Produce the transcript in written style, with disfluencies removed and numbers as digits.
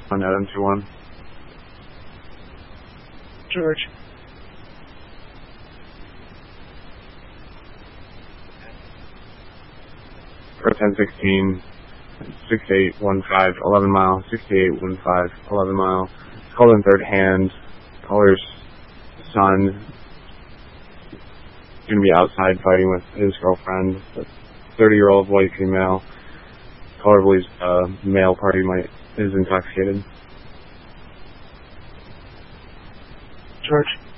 on M21. George. For 1016, 6815, 11 mile, 6815, 11 mile. Called in third hand. Caller's son. Going to be outside fighting with his girlfriend. A 30-year-old white female. Caller believes male party is intoxicated. George.